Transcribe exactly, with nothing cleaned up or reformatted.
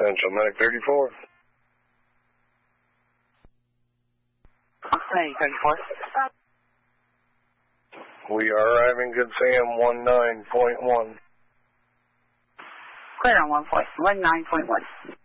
Central Medic thirty-four. Medic thirty-four. We are arriving Good Sam one nine point one. Clear on one point one nine point one.